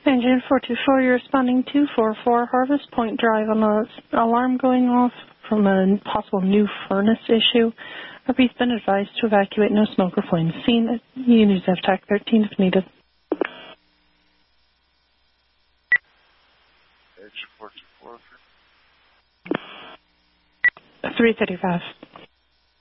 Engine 424, you're responding to 44 Harvest Point Drive on an alarm going off from a possible new furnace issue. Repeat's been advised to evacuate, no smoke or flames seen. You can use FTAC 13 if needed. Engine 424. 335.